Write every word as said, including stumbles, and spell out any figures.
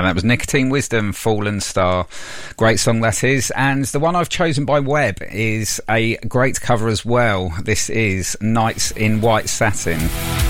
And that was Nicotine Wisdom, Fallen Star. Great song that is. And the one I've chosen by Webb is a great cover as well. This is Nights in White Satin.